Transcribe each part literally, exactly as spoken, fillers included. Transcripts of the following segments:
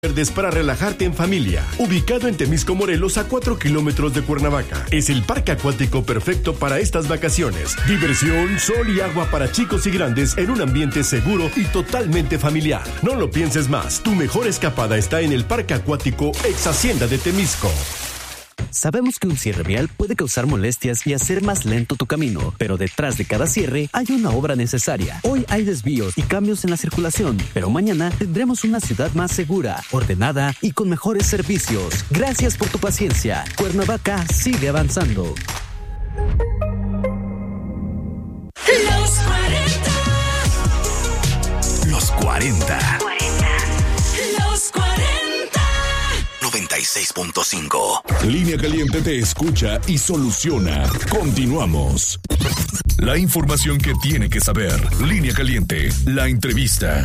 Verdes para relajarte en familia. Ubicado en Temisco, Morelos, a cuatro kilómetros de Cuernavaca. Es el parque acuático perfecto para estas vacaciones. Diversión, sol y agua para chicos y grandes en un ambiente seguro y totalmente familiar. No lo pienses más. Tu mejor escapada está en el parque acuático Ex Hacienda de Temisco. Sabemos que un cierre vial puede causar molestias y hacer más lento tu camino, pero detrás de cada cierre hay una obra necesaria. Hoy hay desvíos y cambios en la circulación, pero mañana tendremos una ciudad más segura, ordenada y con mejores servicios. Gracias por tu paciencia. Cuernavaca sigue avanzando. Los cuarenta. Los cuarenta. Los cuarenta. noventa y seis punto cinco. Línea Caliente te escucha y soluciona. Continuamos. La información que tiene que saber. Línea Caliente, la entrevista.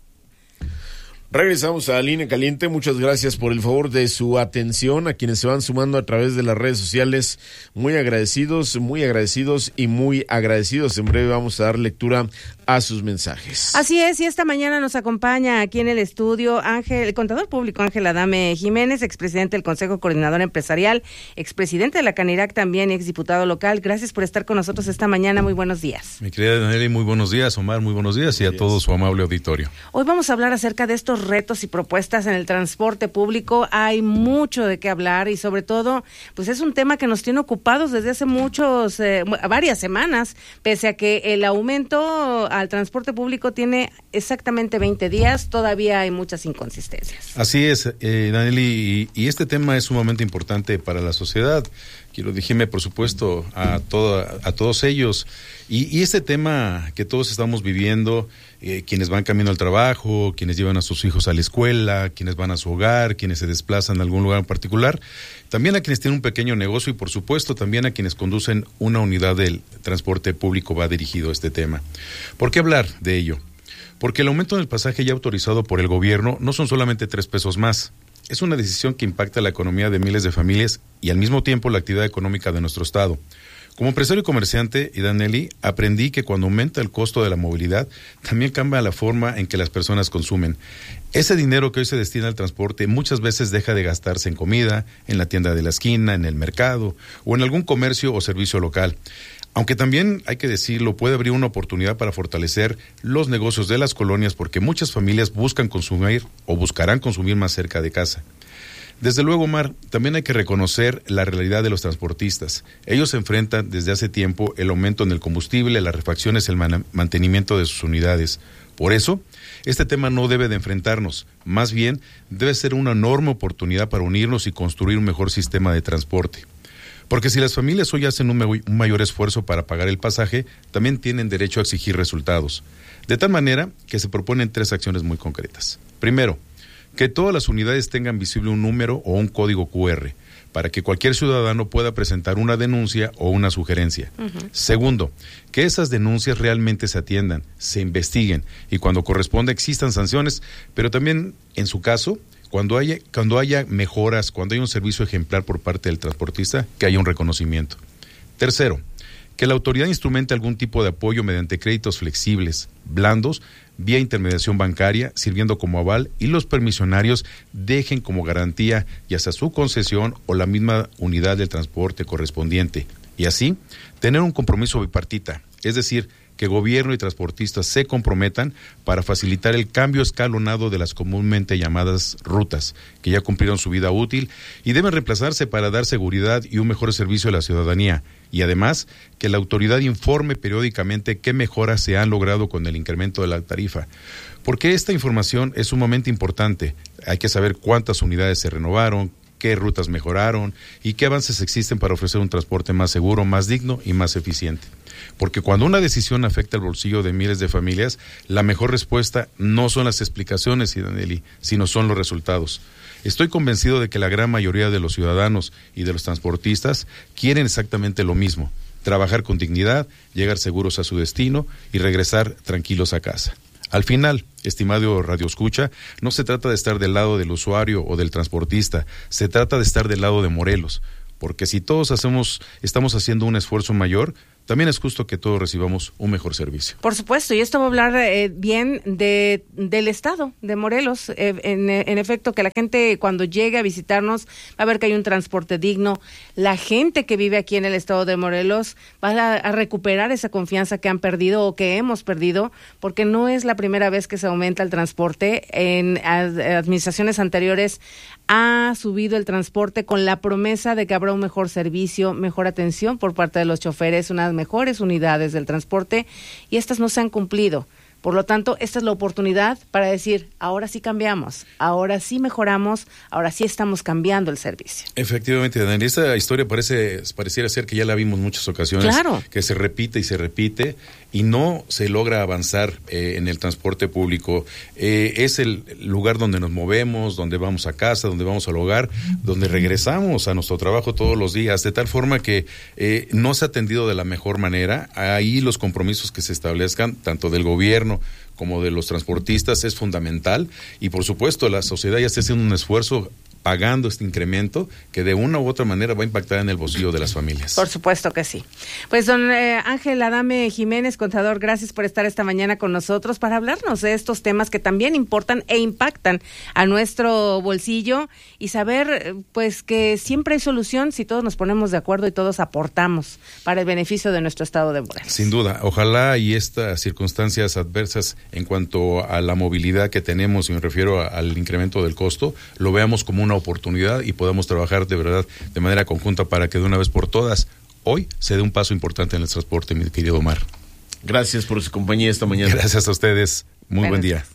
Regresamos a Línea Caliente. Muchas gracias por el favor de su atención a quienes se van sumando a través de las redes sociales. Muy agradecidos, muy agradecidos y muy agradecidos. En breve vamos a dar lectura a sus mensajes. Así es, y esta mañana nos acompaña aquí en el estudio Ángel, el contador público Ángel Adame Jiménez, expresidente del Consejo Coordinador Empresarial, expresidente de la Canirac también, exdiputado local. Gracias por estar con nosotros esta mañana. Muy buenos días. Mi querida Daniela, muy buenos días. Omar, muy buenos días y a todo su amable auditorio. Hoy vamos a hablar acerca de estos retos y propuestas en el transporte público. Hay mucho de qué hablar y sobre todo, pues es un tema que nos tiene ocupados desde hace muchos, eh, varias semanas, pese a que el aumento al transporte público tiene exactamente veinte días, todavía hay muchas inconsistencias. Así es, eh, Danieli, y, y este tema es sumamente importante para la sociedad. Quiero dirigirme, por supuesto, a, toda, a todos ellos. Y, y este tema que todos estamos viviendo, eh, quienes van camino al trabajo, quienes llevan a sus hijos a la escuela, quienes van a su hogar, quienes se desplazan a algún lugar en particular, también a quienes tienen un pequeño negocio y, por supuesto, también a quienes conducen una unidad del transporte público va dirigido a este tema. ¿Por qué hablar de ello? Porque el aumento del pasaje ya autorizado por el gobierno no son solamente tres pesos más. Es una decisión que impacta la economía de miles de familias y al mismo tiempo la actividad económica de nuestro estado. Como empresario y comerciante, y Danelli, aprendí que cuando aumenta el costo de la movilidad, también cambia la forma en que las personas consumen. Ese dinero que hoy se destina al transporte muchas veces deja de gastarse en comida, en la tienda de la esquina, en el mercado o en algún comercio o servicio local. Aunque también, hay que decirlo, puede abrir una oportunidad para fortalecer los negocios de las colonias porque muchas familias buscan consumir o buscarán consumir más cerca de casa. Desde luego, Omar, también hay que reconocer la realidad de los transportistas. Ellos enfrentan desde hace tiempo el aumento en el combustible, las refacciones, el man- mantenimiento de sus unidades. Por eso, este tema no debe de enfrentarnos, más bien debe ser una enorme oportunidad para unirnos y construir un mejor sistema de transporte. Porque si las familias hoy hacen un, me- un mayor esfuerzo para pagar el pasaje, también tienen derecho a exigir resultados. De tal manera que se proponen tres acciones muy concretas. Primero, que todas las unidades tengan visible un número o un código cu erre para que cualquier ciudadano pueda presentar una denuncia o una sugerencia. Uh-huh. Segundo, que esas denuncias realmente se atiendan, se investiguen y cuando corresponda existan sanciones, pero también, en su caso, cuando haya, cuando haya mejoras, cuando haya un servicio ejemplar por parte del transportista, que haya un reconocimiento. Tercero, que la autoridad instrumente algún tipo de apoyo mediante créditos flexibles, blandos, vía intermediación bancaria, sirviendo como aval, y los permisionarios dejen como garantía ya sea su concesión o la misma unidad del transporte correspondiente. Y así, tener un compromiso bipartita, es decir, que gobierno y transportistas se comprometan para facilitar el cambio escalonado de las comúnmente llamadas rutas, que ya cumplieron su vida útil y deben reemplazarse para dar seguridad y un mejor servicio a la ciudadanía. Y además, que la autoridad informe periódicamente qué mejoras se han logrado con el incremento de la tarifa. Porque esta información es sumamente importante. Hay que saber cuántas unidades se renovaron, qué rutas mejoraron y qué avances existen para ofrecer un transporte más seguro, más digno y más eficiente. Porque cuando una decisión afecta el bolsillo de miles de familias, la mejor respuesta no son las explicaciones, Danelli, sino son los resultados. Estoy convencido de que la gran mayoría de los ciudadanos y de los transportistas quieren exactamente lo mismo: trabajar con dignidad, llegar seguros a su destino y regresar tranquilos a casa. Al final, estimado radioescucha, no se trata de estar del lado del usuario o del transportista, se trata de estar del lado de Morelos, porque si todos hacemos, estamos haciendo un esfuerzo mayor, también es justo que todos recibamos un mejor servicio. Por supuesto, y esto va a hablar eh, bien de del estado de Morelos. Eh, en, en efecto, que la gente cuando llegue a visitarnos va a ver que hay un transporte digno. La gente que vive aquí en el estado de Morelos va a, a recuperar esa confianza que han perdido o que hemos perdido, porque no es la primera vez que se aumenta el transporte. En ad, administraciones anteriores ha subido el transporte con la promesa de que habrá un mejor servicio, mejor atención por parte de los choferes, unas mejores unidades del transporte, y estas no se han cumplido. Por lo tanto, esta es la oportunidad para decir, ahora sí cambiamos, ahora sí mejoramos, ahora sí estamos cambiando el servicio. Efectivamente, Dani, esta historia parece pareciera ser que ya la vimos en muchas ocasiones, claro, que se repite y se repite y no se logra avanzar eh, en el transporte público. Eh, es el lugar donde nos movemos, donde vamos a casa, donde vamos al hogar, donde regresamos a nuestro trabajo todos los días, de tal forma que eh, no se ha atendido de la mejor manera. Ahí los compromisos que se establezcan, tanto del gobierno como de los transportistas, es fundamental, y por supuesto la sociedad ya está haciendo un esfuerzo pagando este incremento que de una u otra manera va a impactar en el bolsillo de las familias. Por supuesto que sí. Pues don eh, Ángel Adame Jiménez, contador, gracias por estar esta mañana con nosotros para hablarnos de estos temas que también importan e impactan a nuestro bolsillo, y saber pues que siempre hay solución si todos nos ponemos de acuerdo y todos aportamos para el beneficio de nuestro estado de Morelos. Sin duda, ojalá y estas circunstancias adversas en cuanto a la movilidad que tenemos, y me refiero a, al incremento del costo, lo veamos como una oportunidad y podamos trabajar de verdad de manera conjunta para que de una vez por todas hoy se dé un paso importante en el transporte, mi querido Omar. Gracias por su compañía esta mañana. Gracias a ustedes. Muy buen día.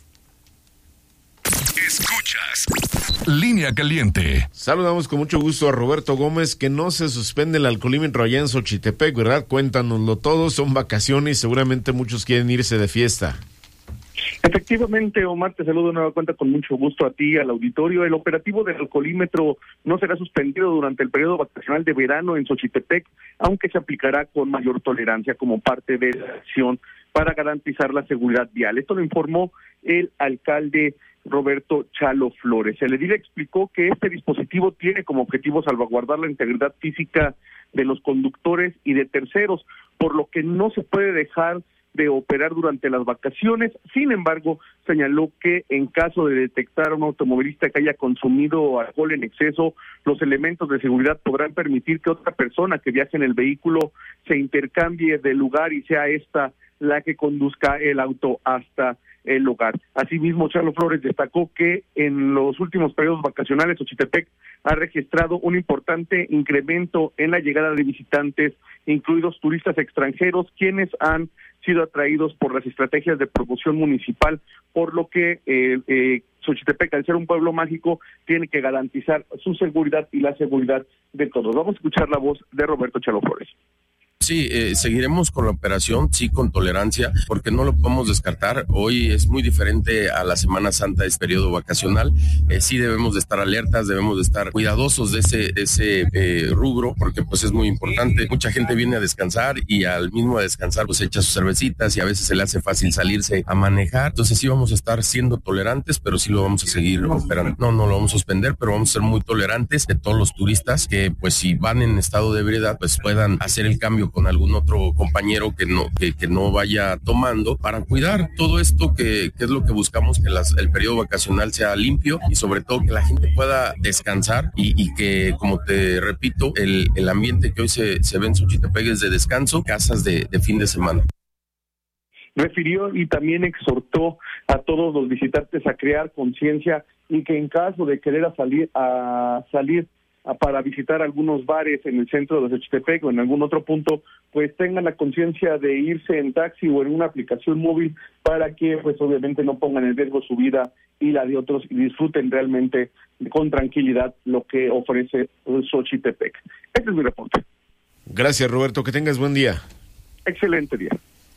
Escuchas Línea Caliente. Saludamos con mucho gusto a Roberto Gómez, que no se suspende el alcoholímetro allá en Xochitepec, ¿verdad? Cuéntanoslo todo, son vacaciones y seguramente muchos quieren irse de fiesta. Efectivamente, Omar, te saludo de nueva cuenta con mucho gusto a ti, al auditorio. El operativo del alcoholímetro no será suspendido durante el periodo vacacional de verano en Xochitepec, aunque se aplicará con mayor tolerancia como parte de la acción para garantizar la seguridad vial. Esto lo informó el alcalde Roberto Chalo Flores. El edil explicó que este dispositivo tiene como objetivo salvaguardar la integridad física de los conductores y de terceros, por lo que no se puede dejar de operar durante las vacaciones. Sin embargo, señaló que en caso de detectar a un automovilista que haya consumido alcohol en exceso, los elementos de seguridad podrán permitir que otra persona que viaje en el vehículo se intercambie de lugar y sea esta la que conduzca el auto hasta el lugar. Asimismo, Chalo Flores destacó que en los últimos periodos vacacionales Xochitepec ha registrado un importante incremento en la llegada de visitantes, incluidos turistas extranjeros, quienes han sido atraídos por las estrategias de promoción municipal, por lo que eh, eh, Xochitepec, al ser un pueblo mágico, tiene que garantizar su seguridad y la seguridad de todos. Vamos a escuchar la voz de Roberto Chalo Flores. Sí, eh, seguiremos con la operación, sí, con tolerancia, porque no lo podemos descartar. Hoy es muy diferente a la Semana Santa, es periodo vacacional. Eh, sí debemos de estar alertas, debemos de estar cuidadosos de ese, ese eh, rubro, porque pues es muy importante. Mucha gente viene a descansar y al mismo a descansar pues echa sus cervecitas y a veces se le hace fácil salirse a manejar. Entonces sí vamos a estar siendo tolerantes, pero sí lo vamos a seguir operando. No, no lo vamos a suspender, pero vamos a ser muy tolerantes de todos los turistas que pues si van en estado de ebriedad pues puedan hacer el cambio con algún otro compañero que no que, que no vaya tomando, para cuidar todo esto que, que es lo que buscamos, que las, el periodo vacacional sea limpio y sobre todo que la gente pueda descansar y, y que, como te repito, el, el ambiente que hoy se, se ve en Xochitepec es de descanso, casas de, de fin de semana. Refirió y también exhortó a todos los visitantes a crear conciencia y que en caso de querer a salir a salir para visitar algunos bares en el centro de Xochitepec o en algún otro punto, pues tengan la conciencia de irse en taxi o en una aplicación móvil para que pues obviamente no pongan en riesgo su vida y la de otros y disfruten realmente con tranquilidad lo que ofrece Xochitepec. Este es mi reporte. Gracias, Roberto, que tengas buen día. Excelente día.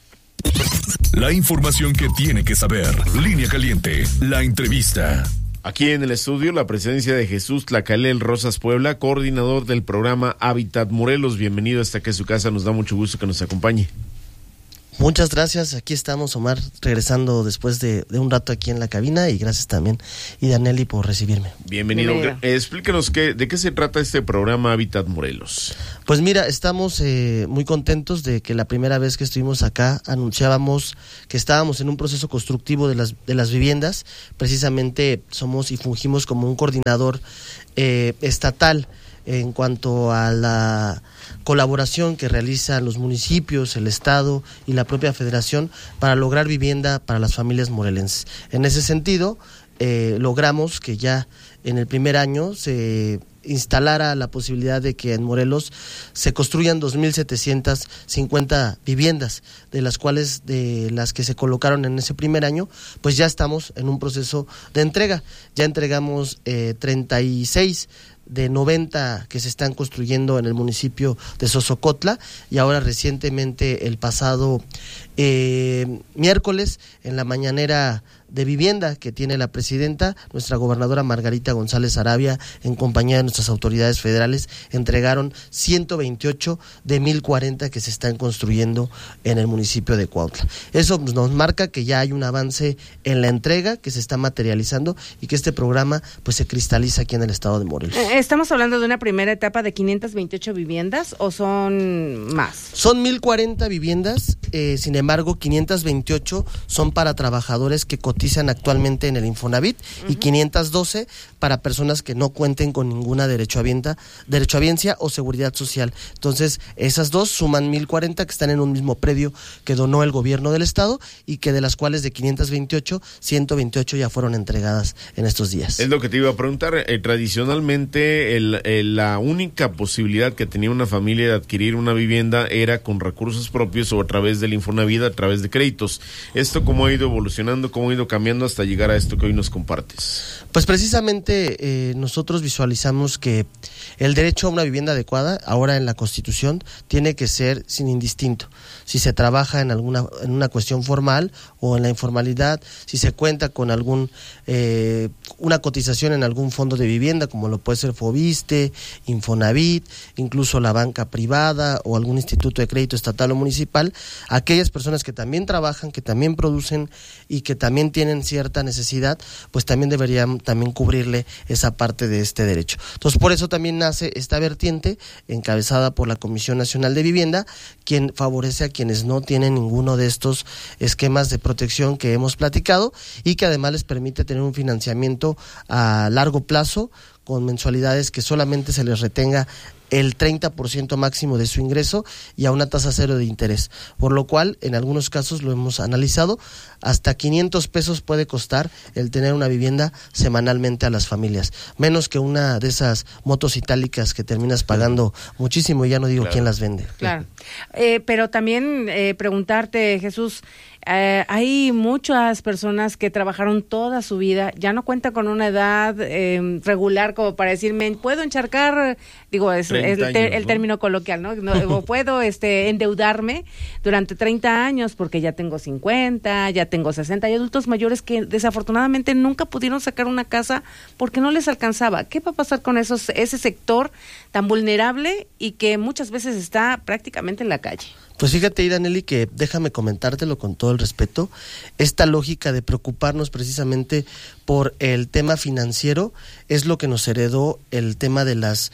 La información que tiene que saber. Línea Caliente, la entrevista. Aquí en el estudio, la presencia de Jesús Tlacalel Rosas Puebla, coordinador del programa Hábitat Morelos. Bienvenido hasta que su casa, nos da mucho gusto que nos acompañe. Muchas gracias, aquí estamos, Omar, regresando después de, de un rato aquí en la cabina, y gracias también, Idaneli, por recibirme. Bienvenido. Bienvenido. Eh, explíquenos qué, de qué se trata este programa Hábitat Morelos. Pues mira, estamos eh, muy contentos de que la primera vez que estuvimos acá anunciábamos que estábamos en un proceso constructivo de las, de las viviendas. Precisamente somos y fungimos como un coordinador eh, estatal en cuanto a la colaboración que realizan los municipios, el Estado y la propia Federación para lograr vivienda para las familias morelenses. En ese sentido, eh, logramos que ya en el primer año se instalara la posibilidad de que en Morelos se construyan dos mil setecientas cincuenta viviendas, de las cuales, de las que se colocaron en ese primer año, pues ya estamos en un proceso de entrega. Ya entregamos eh, treinta y seis de noventa que se están construyendo en el municipio de Sosocotla, y ahora recientemente el pasado eh, miércoles en la mañanera de vivienda que tiene la presidenta, nuestra gobernadora Margarita González Arabia, en compañía de nuestras autoridades federales, entregaron ciento veintiocho de mil cuarenta que se están construyendo en el municipio de Cuautla. Eso nos marca que ya hay un avance en la entrega que se está materializando y que este programa pues se cristaliza aquí en el estado de Morelos. ¿Estamos hablando de una primera etapa de quinientas veintiocho viviendas o son más? Son mil cuarenta viviendas, eh, sin embargo quinientas veintiocho son para trabajadores que cotizan actualmente en el Infonavit, uh-huh, y quinientas doce para personas que no cuenten con ninguna derechohabienta, derechohabiencia o seguridad social. Entonces, esas dos suman mil cuarenta que están en un mismo predio que donó el gobierno del estado, y que de las cuales de quinientas veintiocho, ciento veintiocho ya fueron entregadas en estos días. Es lo que te iba a preguntar. Eh, tradicionalmente, el, el, la única posibilidad que tenía una familia de adquirir una vivienda era con recursos propios o a través del Infonavit, a través de créditos. ¿Esto cómo ha ido evolucionando, cómo ha ido cambiando hasta llegar a esto que hoy nos compartes? Pues precisamente eh, nosotros visualizamos que el derecho a una vivienda adecuada, ahora en la Constitución, tiene que ser sin indistinto. Si se trabaja en alguna en una cuestión formal o en la informalidad, si se cuenta con algún eh, una cotización en algún fondo de vivienda, como lo puede ser Fobiste, Infonavit, incluso la banca privada o algún instituto de crédito estatal o municipal, aquellas personas que también trabajan, que también producen y que también tienen cierta necesidad, pues también deberían también cubrirle esa parte de este derecho. Entonces, por eso también nace esta vertiente encabezada por la Comisión Nacional de Vivienda, quien favorece a quienes no tienen ninguno de estos esquemas de protección que hemos platicado, y que además les permite tener un financiamiento a largo plazo con mensualidades que solamente se les retenga el treinta por ciento máximo de su ingreso y a una tasa cero de interés, por lo cual en algunos casos lo hemos analizado, hasta quinientos pesos puede costar el tener una vivienda semanalmente a las familias, menos que una de esas motos itálicas que terminas pagando muchísimo y ya no digo claro, quién las vende. Claro, eh, pero también eh, preguntarte, Jesús, Eh, hay muchas personas que trabajaron toda su vida, ya no cuentan con una edad eh, regular como para decirme, puedo encharcar, digo, es, es el, te, el término coloquial, ¿no? no o puedo este, endeudarme durante treinta años porque ya tengo cincuenta, ya tengo sesenta, hay adultos mayores que desafortunadamente nunca pudieron sacar una casa porque no les alcanzaba. ¿Qué va a pasar con esos ese sector tan vulnerable y que muchas veces está prácticamente en la calle? Pues fíjate, Idaneli, que déjame comentártelo con todo el respeto, esta lógica de preocuparnos precisamente por el tema financiero es lo que nos heredó el tema de las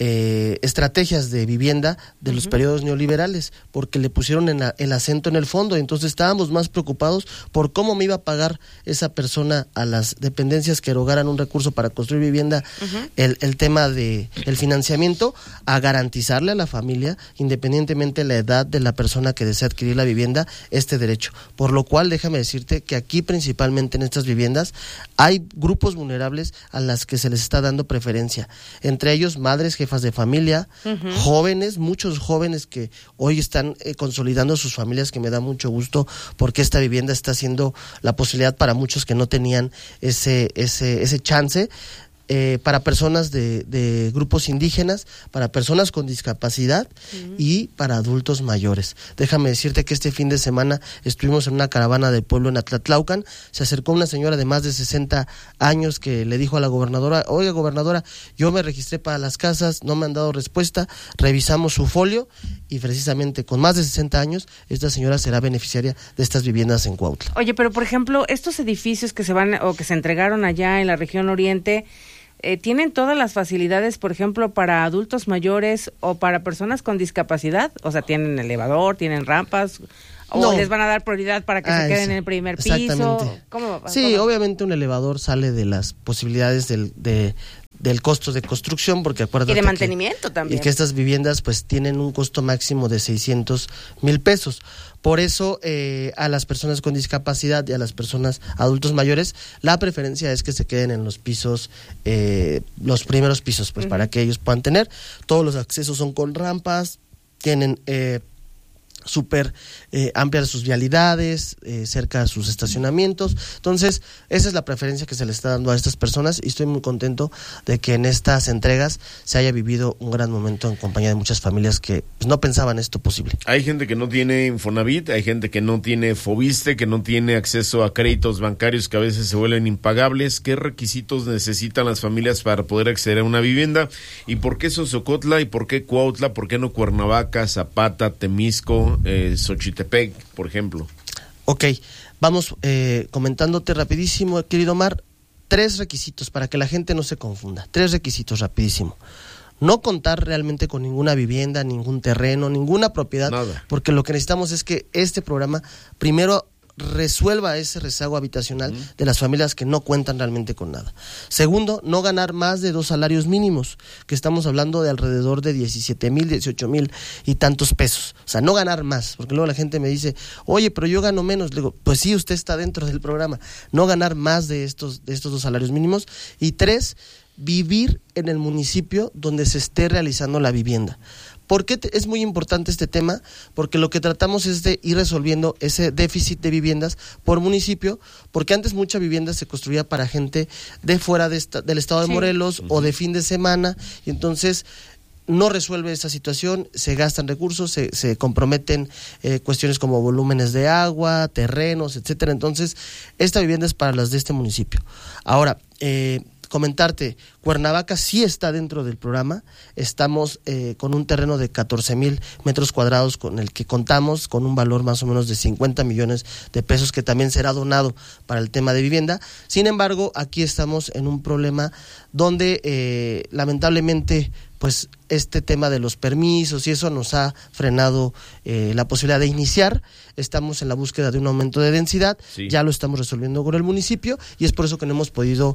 eh, estrategias de vivienda de uh-huh. los periodos neoliberales, porque le pusieron en la, el acento en el fondo, y entonces estábamos más preocupados por cómo me iba a pagar esa persona a las dependencias que erogaran un recurso para construir vivienda, uh-huh. el, el tema de el financiamiento, a garantizarle a la familia, independientemente de la edad de la persona que desea adquirir la vivienda, este derecho. Por lo cual, déjame decirte que aquí principalmente en estas viviendas hay grupos vulnerables a las que se les está dando preferencia, entre ellos madres, jefas de familia, uh-huh. jóvenes, muchos jóvenes que hoy están eh, consolidando sus familias, que me da mucho gusto porque esta vivienda está siendo la posibilidad para muchos que no tenían ese ese ese chance. eh, para personas de, de grupos indígenas, para personas con discapacidad uh-huh. y para adultos mayores. Déjame decirte que este fin de semana estuvimos en una caravana del pueblo en Atlatlaucan, se acercó una señora de más de sesenta años que le dijo a la gobernadora, oiga gobernadora, yo me registré para las casas, no me han dado respuesta, revisamos su folio y precisamente con más de sesenta años, esta señora será beneficiaria de estas viviendas en Cuautla. Oye, pero por ejemplo, estos edificios que se van o que se entregaron allá en la región oriente, Eh, ¿tienen todas las facilidades, por ejemplo, para adultos mayores o para personas con discapacidad? O sea, ¿tienen elevador, tienen rampas? ¿O no. les van a dar prioridad para que ah, se queden en el primer piso? ¿Cómo, sí, cómo? Obviamente un elevador sale de las posibilidades del, de, del costo de construcción, porque acuérdate y de mantenimiento que, también. Y que estas viviendas pues tienen un costo máximo de seiscientos mil pesos. Por eso eh, a las personas con discapacidad y a las personas adultos mayores, la preferencia es que se queden en los pisos, eh, los primeros pisos, pues uh-huh. para que ellos puedan tener. Todos los accesos son con rampas, tienen eh, súper eh, amplias sus vialidades, eh, cerca de sus estacionamientos. Entonces, esa es la preferencia que se le está dando a estas personas y estoy muy contento de que en estas entregas se haya vivido un gran momento en compañía de muchas familias que pues, no pensaban esto posible. Hay gente que no tiene Infonavit, hay gente que no tiene Fobiste, que no tiene acceso a créditos bancarios que a veces se vuelven impagables. ¿Qué requisitos necesitan las familias para poder acceder a una vivienda? ¿Y por qué Sosocotla? ¿Y por qué Cuautla? ¿Por qué no Cuernavaca, Zapata, Temisco, Eh, Xochitepec, por ejemplo? Ok, vamos eh, comentándote rapidísimo, querido Omar, tres requisitos para que la gente no se confunda, tres requisitos rapidísimo. No contar realmente con ninguna vivienda, ningún terreno, ninguna propiedad, Nada. Porque lo que necesitamos es que este programa primero resuelva ese rezago habitacional uh-huh. de las familias que no cuentan realmente con nada. Segundo, no ganar más de dos salarios mínimos, que estamos hablando de alrededor de diecisiete mil, dieciocho mil y tantos pesos. O sea, no ganar más, porque luego la gente me dice, oye, pero yo gano menos. Le digo, pues sí, usted está dentro del programa. No ganar más de estos, de estos dos salarios mínimos. Y tres, vivir en el municipio donde se esté realizando la vivienda. ¿Por qué te, es muy importante este tema? Porque lo que tratamos es de ir resolviendo ese déficit de viviendas por municipio, porque antes mucha vivienda se construía para gente de fuera de esta, del estado de sí. Morelos uh-huh. o de fin de semana, y entonces no resuelve esa situación, se gastan recursos, se, se comprometen eh, cuestiones como volúmenes de agua, terrenos, etcétera. Entonces, esta vivienda es para las de este municipio. Ahora, eh, comentarte, Cuernavaca sí está dentro del programa, estamos eh, con un terreno de catorce mil metros cuadrados con el que contamos con un valor más o menos de cincuenta millones de pesos que también será donado para el tema de vivienda. Sin embargo, aquí estamos en un problema donde eh, lamentablemente pues este tema de los permisos y eso nos ha frenado eh, la posibilidad de iniciar. Estamos en la búsqueda de un aumento de densidad, sí. ya lo estamos resolviendo con el municipio y es por eso que no hemos podido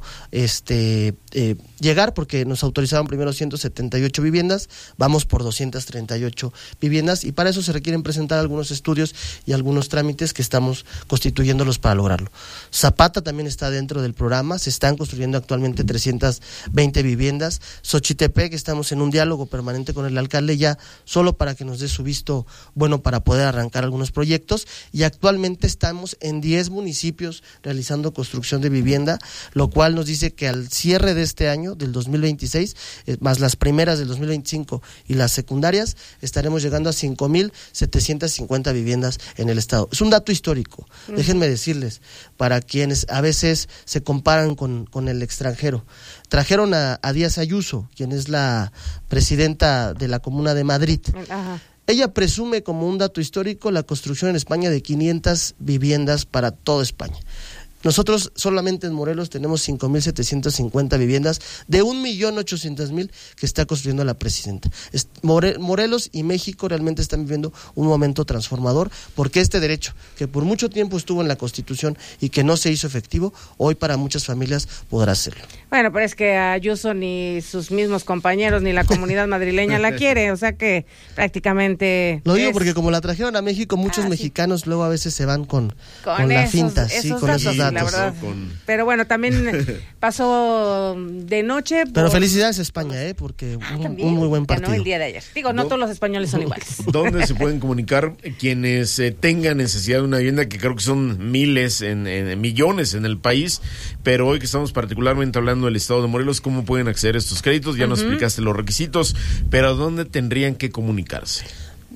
este eh, llegar, porque nos autorizaron primero ciento setenta y ocho viviendas, vamos por doscientas treinta y ocho viviendas y para eso se requieren presentar algunos estudios y algunos trámites que estamos constituyéndolos para lograrlo. Zapata también está dentro del programa, se están construyendo actualmente trescientas veinte viviendas. Xochitepec, estamos en un diálogo permanente con el alcalde ya solo para que nos dé su visto bueno para poder arrancar algunos proyectos y actualmente estamos en diez municipios realizando construcción de vivienda, lo cual nos dice que al cierre de este año, del dos mil veintiséis, eh, más las primeras del dos mil veinticinco y las secundarias, estaremos llegando a cinco mil setecientas cincuenta viviendas en el estado. Es un dato histórico, uh-huh. déjenme decirles, para quienes a veces se comparan con, con el extranjero. Trajeron a, a Díaz Ayuso, quien es la presidenta de la Comuna de Madrid. Ajá. Ella presume como un dato histórico la construcción en España de quinientas viviendas para toda España. Nosotros solamente en Morelos tenemos cinco mil setecientas cincuenta viviendas de un millón ochocientos mil que está construyendo la presidenta. More, Morelos y México realmente están viviendo un momento transformador porque este derecho, que por mucho tiempo estuvo en la Constitución y que no se hizo efectivo, hoy para muchas familias podrá hacerlo. Bueno, pero es que Ayuso ni sus mismos compañeros ni la comunidad madrileña la quiere, o sea que prácticamente... Lo digo es... porque como la trajeron a México, muchos ah, mexicanos sí. luego a veces se van con, con, con la esos, finta, esos sí, con datos. esos datos. la verdad. Con... Pero bueno, también pasó de noche. Por... Pero felicidades a España, ¿eh? Porque ah, un, un muy buen partido. Ganó el día de ayer. Digo, no todos los españoles son iguales. ¿Dónde se pueden comunicar quienes eh, tengan necesidad de una vivienda, que creo que son miles, en, en millones en el país, pero hoy que estamos particularmente hablando del estado de Morelos, cómo pueden acceder a estos créditos? Ya uh-huh. nos explicaste los requisitos, pero ¿a dónde tendrían que comunicarse?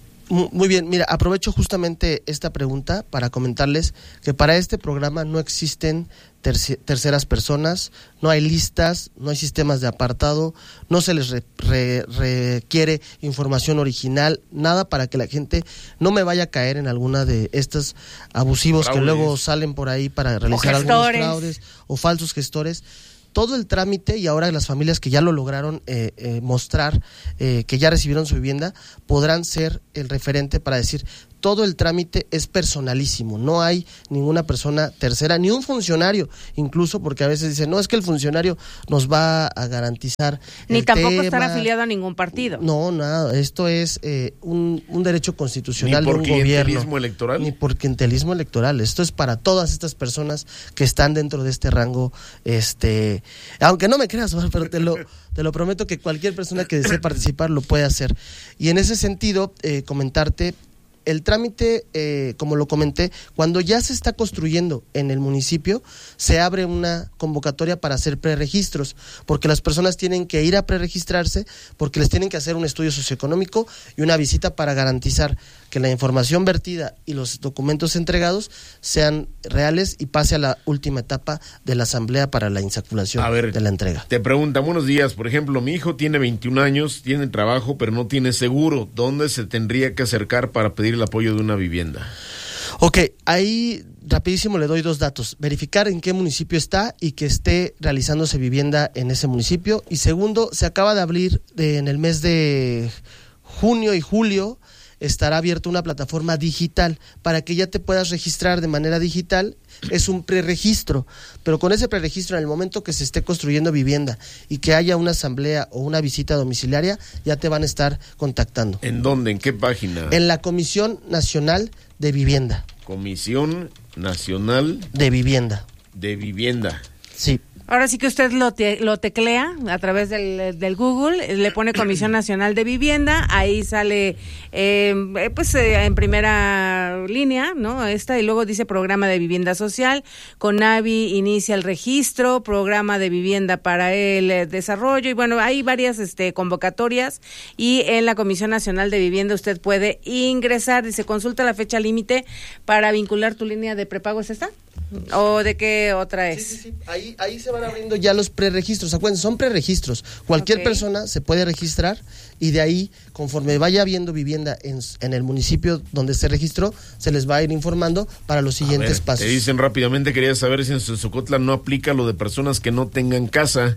Muy bien, mira, aprovecho justamente esta pregunta para comentarles que para este programa no existen terci- terceras personas, no hay listas, no hay sistemas de apartado, no se les re- re- requiere información original, nada para que la gente no me vaya a caer en alguna de estos abusivos fraudes que luego salen por ahí para realizar algunos fraudes o falsos gestores. Todo el trámite, y ahora las familias que ya lo lograron eh, eh, mostrar, eh, que ya recibieron su vivienda, podrán ser el referente para decir, todo el trámite es personalísimo, no hay ninguna persona tercera, ni un funcionario, incluso porque a veces dicen, no, es que el funcionario nos va a garantizar ni el tampoco tema. Estar afiliado a ningún partido. No, nada, esto es eh, un, un derecho constitucional de un gobierno. Ni por clientelismo electoral. Ni por clientelismo electoral, esto es para todas estas personas que están dentro de este rango, este, aunque no me creas, pero te lo, te lo prometo que cualquier persona que desee participar lo puede hacer. Y en ese sentido, eh, comentarte, el trámite, eh, como lo comenté, cuando ya se está construyendo en el municipio, se abre una convocatoria para hacer preregistros, porque las personas tienen que ir a preregistrarse, porque les tienen que hacer un estudio socioeconómico y una visita para garantizar que la información vertida y los documentos entregados sean reales y pase a la última etapa de la asamblea para la insaculación a ver, de la entrega. Te preguntan, buenos días, por ejemplo, mi hijo tiene veintiún años, tiene trabajo, pero no tiene seguro. ¿Dónde se tendría que acercar para pedir el apoyo de una vivienda? Ok, ahí rapidísimo le doy dos datos. Verificar en qué municipio está y que esté realizándose vivienda en ese municipio. Y segundo, se acaba de abrir de, en el mes de junio y julio, estará abierta una plataforma digital para que ya te puedas registrar de manera digital. Es un preregistro, pero con ese preregistro, en el momento que se esté construyendo vivienda y que haya una asamblea o una visita domiciliaria, ya te van a estar contactando. ¿En dónde? ¿En qué página? En la Comisión Nacional de Vivienda. Comisión Nacional de Vivienda. De Vivienda. Sí. Ahora sí que usted lo, te, lo teclea a través del, del Google, le pone Comisión Nacional de Vivienda, ahí sale eh, pues eh, en primera línea, ¿no? Esta, y luego dice Programa de Vivienda Social, CONAVI inicia el registro, Programa de Vivienda para el eh, Desarrollo, y bueno, hay varias este, convocatorias, y en la Comisión Nacional de Vivienda usted puede ingresar, dice, consulta la fecha límite para vincular tu línea de prepago, ¿es esta? ¿O de qué otra es? Sí, sí, sí. Ahí, ahí se van abriendo ya los preregistros. Acuérdense, son preregistros. Cualquier okay. persona se puede registrar y de ahí, conforme vaya habiendo vivienda en, en el municipio donde se registró, se les va a ir informando para los siguientes ver, pasos. Te dicen rápidamente, quería saber si en Sonsocotla no aplica lo de personas que no tengan casa,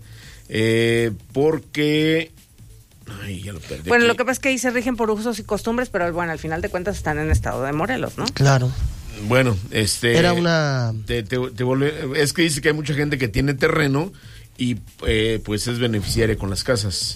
eh, porque... Ay, ya lo perdí. Bueno, aquí. Lo que pasa es que ahí se rigen por usos y costumbres, pero bueno, al final de cuentas están en estado de Morelos, ¿no? Claro. Bueno, este... Era una... Te, te, te volve, es que dice que hay mucha gente que tiene terreno y eh, pues es beneficiaria con las casas.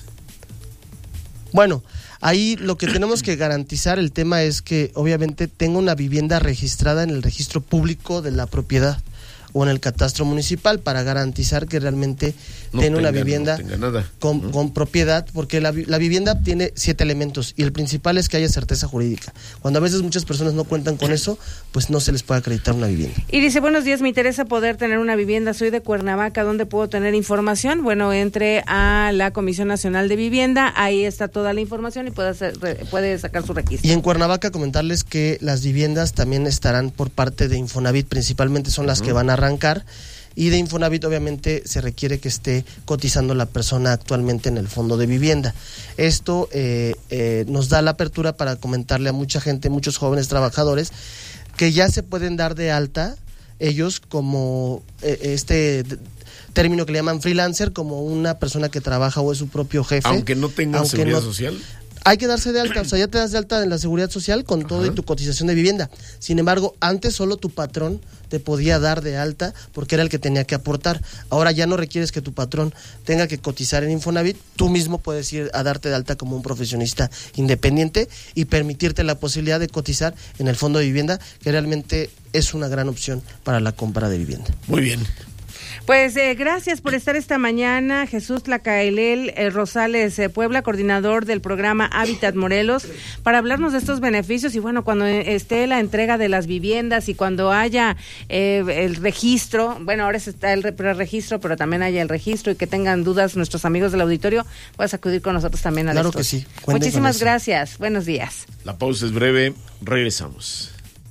Bueno, ahí lo que tenemos que garantizar el tema es que obviamente tenga una vivienda registrada en el registro público de la propiedad o en el catastro municipal para garantizar que realmente no tiene tenga, una vivienda no nada. Con, ¿Mm? con propiedad, porque la, la vivienda tiene siete elementos y el principal es que haya certeza jurídica. Cuando a veces muchas personas no cuentan con eso, pues no se les puede acreditar una vivienda. Y dice, buenos días, me interesa poder tener una vivienda, soy de Cuernavaca, ¿dónde puedo tener información? Bueno, entre a la Comisión Nacional de Vivienda, ahí está toda la información y puede, hacer, puede sacar su registro. Y en Cuernavaca comentarles que las viviendas también estarán por parte de Infonavit, principalmente son las uh-huh. que van a arrancar, y de Infonavit obviamente se requiere que esté cotizando la persona actualmente en el fondo de vivienda. Esto eh, eh, nos da la apertura para comentarle a mucha gente, muchos jóvenes trabajadores, que ya se pueden dar de alta ellos como eh, este término que le llaman freelancer, como una persona que trabaja o es su propio jefe. Aunque no tengan seguridad no, social. Hay que darse de alta, o sea, ya te das de alta en la Seguridad Social con todo. Ajá. Y tu cotización de vivienda. Sin embargo, antes solo tu patrón te podía dar de alta porque era el que tenía que aportar. Ahora ya no requieres que tu patrón tenga que cotizar en Infonavit, tú mismo puedes ir a darte de alta como un profesionista independiente y permitirte la posibilidad de cotizar en el fondo de vivienda, que realmente es una gran opción para la compra de vivienda. Muy bien. Pues eh, gracias por estar esta mañana, Jesús Tlacaelel eh, Rosales eh, Puebla, coordinador del programa Hábitat Morelos, para hablarnos de estos beneficios. Y bueno, cuando esté la entrega de las viviendas y cuando haya eh, el registro, bueno, ahora está el preregistro, pero también haya el registro, y que tengan dudas nuestros amigos del auditorio, puedes acudir con nosotros también a Claro esto. que sí. Muchísimas gracias. Buenos días. La pausa es breve. Regresamos.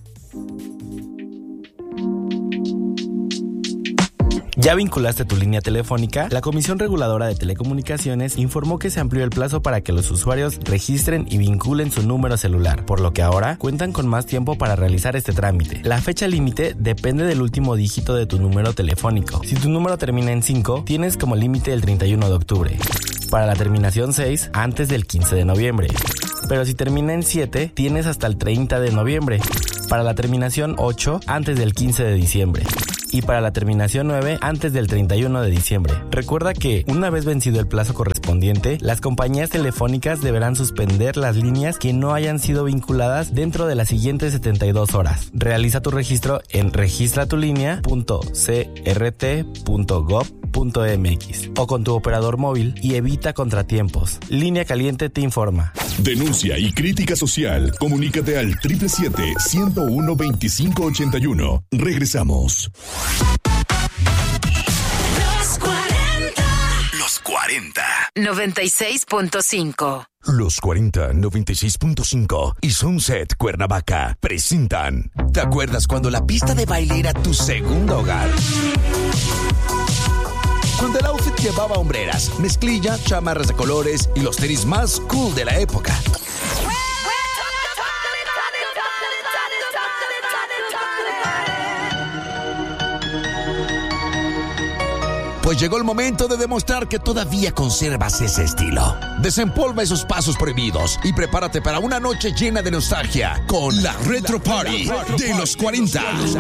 ¿Ya vinculaste tu línea telefónica? La Comisión Reguladora de Telecomunicaciones informó que se amplió el plazo para que los usuarios registren y vinculen su número celular, por lo que ahora cuentan con más tiempo para realizar este trámite. La fecha límite depende del último dígito de tu número telefónico. Si tu número termina en cinco, tienes como límite el treinta y uno de octubre. Para la terminación seis, antes del quince de noviembre. Pero si termina en siete, tienes hasta el treinta de noviembre. Para la terminación ocho, antes del quince de diciembre. Y para la terminación nueve, antes del treinta y uno de diciembre. Recuerda que, una vez vencido el plazo correspondiente, las compañías telefónicas deberán suspender las líneas que no hayan sido vinculadas dentro de las siguientes setenta y dos horas. Realiza tu registro en registratulinea punto c r t punto gov punto m x o con tu operador móvil y evita contratiempos. Línea Caliente te informa. Denuncia y crítica social. Comunícate al siete siete siete, uno uno, veinticinco ochenta y uno. Regresamos. Los cuarenta. Los cuarenta. noventa y seis punto cinco. Los cuarenta, noventa y seis punto cinco y Sunset Cuernavaca presentan. ¿Te acuerdas cuando la pista de baile era tu segundo hogar? Cuando el outfit llevaba hombreras, mezclilla, chamarras de colores y los tenis más cool de la época. Pues llegó el momento de demostrar que todavía conservas ese estilo. Desempolva esos pasos prohibidos y prepárate para una noche llena de nostalgia con la Retro Party de los cuarenta.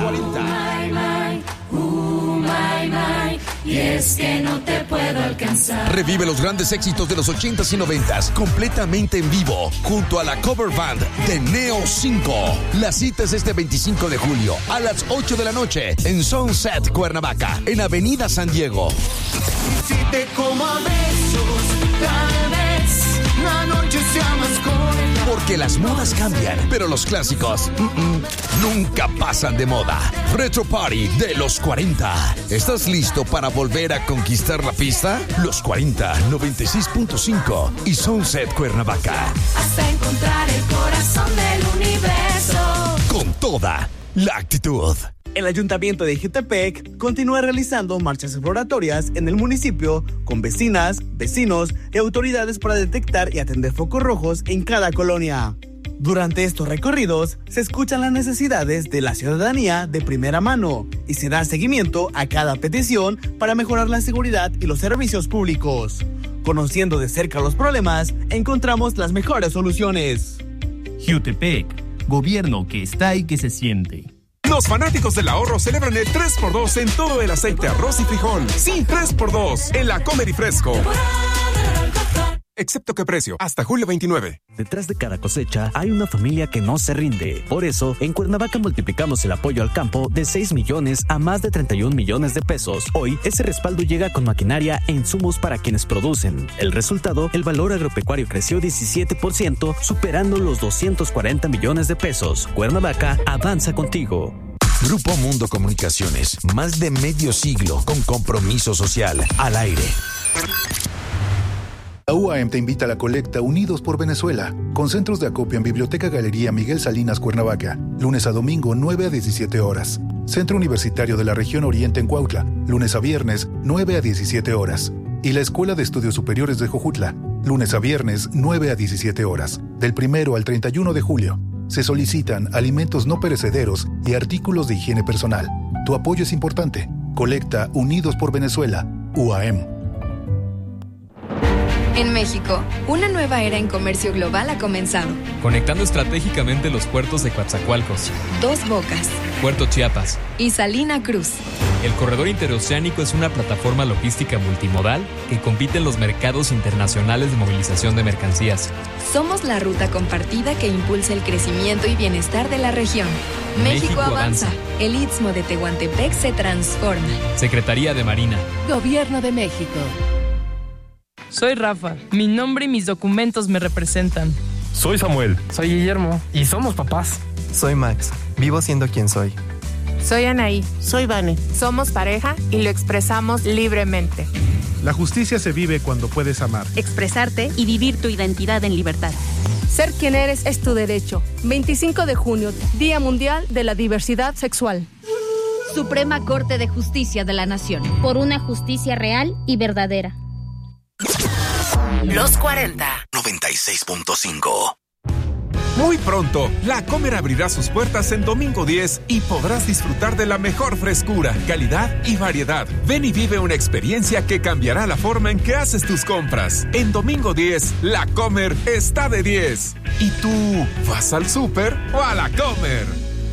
Y es que no te puedo alcanzar. Revive los grandes éxitos de los ochentas y noventas completamente en vivo junto a la cover band de Neo cinco. La cita es este veinticinco de julio a las ocho de la noche en Sunset Cuernavaca, en Avenida San Diego. Si te como a besos, tal vez la noche sea más corta. Porque las modas cambian, pero los clásicos mm-mm, nunca pasan de moda. Retro Party de los cuarenta. ¿Estás listo para volver a conquistar la pista? Los cuarenta, noventa y seis punto cinco y Sunset Cuernavaca. Hasta encontrar el corazón del universo. Con toda la actitud. El Ayuntamiento de Jutepec continúa realizando marchas exploratorias en el municipio con vecinas, vecinos y autoridades para detectar y atender focos rojos en cada colonia. Durante estos recorridos se escuchan las necesidades de la ciudadanía de primera mano y se da seguimiento a cada petición para mejorar la seguridad y los servicios públicos. Conociendo de cerca los problemas, encontramos las mejores soluciones. Jutepec, gobierno que está y que se siente. Los fanáticos del ahorro celebran el tres por dos en todo el aceite, arroz y frijol. Sí, tres por dos en la Comer y Fresco. Excepto que precio, hasta julio veintinueve. Detrás de cada cosecha hay una familia que no se rinde. Por eso, en Cuernavaca multiplicamos el apoyo al campo de seis millones a más de treinta y un millones de pesos. Hoy, ese respaldo llega con maquinaria e insumos para quienes producen. El resultado, el valor agropecuario creció diecisiete por ciento, superando los doscientos cuarenta millones de pesos. Cuernavaca avanza contigo. Grupo Mundo Comunicaciones, más de medio siglo con compromiso social. Al aire. La U A M te invita a la colecta Unidos por Venezuela, con centros de acopio en Biblioteca Galería Miguel Salinas Cuernavaca, lunes a domingo nueve a diecisiete horas. Centro Universitario de la Región Oriente en Cuautla, lunes a viernes nueve a diecisiete horas. Y la Escuela de Estudios Superiores de Jojutla, lunes a viernes nueve a diecisiete horas, del primero al treinta y uno de julio. Se solicitan alimentos no perecederos y artículos de higiene personal. Tu apoyo es importante. Colecta Unidos por Venezuela, U A M. En México, una nueva era en comercio global ha comenzado. Conectando estratégicamente los puertos de Coatzacoalcos, Dos Bocas Puerto Chiapas y Salina Cruz. El corredor interoceánico es una plataforma logística multimodal que compite en los mercados internacionales de movilización de mercancías. Somos la ruta compartida que impulsa el crecimiento y bienestar de la región. México, México avanza. avanza. El Istmo de Tehuantepec se transforma. Secretaría de Marina. Gobierno de México. Soy Rafa. Mi nombre y mis documentos me representan. Soy Samuel. Soy Guillermo. Y somos papás. Soy Max. Vivo siendo quien soy. Soy Anaí. Soy Vane. Somos pareja y lo expresamos libremente. La justicia se vive cuando puedes amar, expresarte y vivir tu identidad en libertad. Ser quien eres es tu derecho. veinticinco de junio, Día Mundial de la Diversidad Sexual. Suprema Corte de Justicia de la Nación. Por una justicia real y verdadera. Los cuarenta. noventa y seis punto cinco. Muy pronto, La Comer abrirá sus puertas en domingo diez y podrás disfrutar de la mejor frescura, calidad y variedad. Ven y vive una experiencia que cambiará la forma en que haces tus compras. En domingo diez, La Comer está de diez. ¿Y tú vas al súper o a La Comer?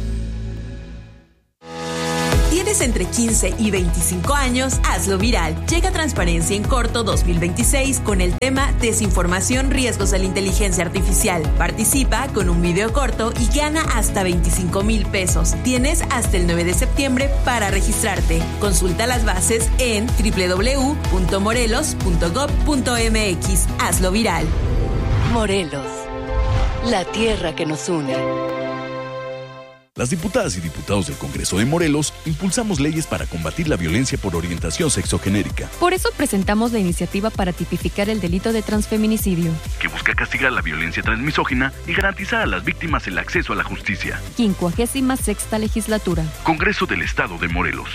¿Tienes entre quince y veinticinco años? Hazlo viral. Llega Transparencia en Corto dos mil veintiséis con el tema Desinformación, riesgos de la inteligencia artificial. Participa con un video corto y gana hasta veinticinco mil pesos. Tienes hasta el nueve de septiembre para registrarte. Consulta las bases en doble u doble u doble u punto morelos punto gob punto eme equis. Hazlo viral. Morelos, la tierra que nos une. Las diputadas y diputados del Congreso de Morelos impulsamos leyes para combatir la violencia por orientación sexogenérica. Por eso presentamos la iniciativa para tipificar el delito de transfeminicidio, que busca castigar la violencia transmisógina y garantizar a las víctimas el acceso a la justicia. quincuagésima sexta legislatura. Congreso del Estado de Morelos.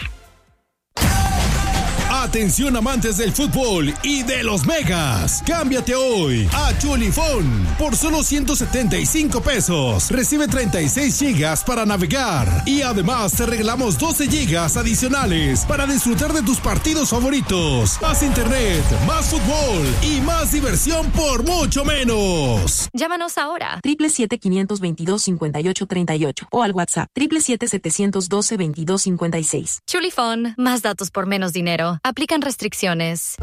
Atención amantes del fútbol y de los megas. Cámbiate hoy a Chulifón por solo ciento setenta y cinco pesos. Recibe treinta y seis gigas para navegar y además te regalamos doce gigas adicionales para disfrutar de tus partidos favoritos. Más internet, más fútbol y más diversión por mucho menos. Llámanos ahora siete siete siete, quinientos veintidós, cincuenta y ocho treinta y ocho o al WhatsApp siete siete siete, setecientos doce, veintidós cincuenta y seis. Chulifón, más datos por menos dinero. Aplican restricciones.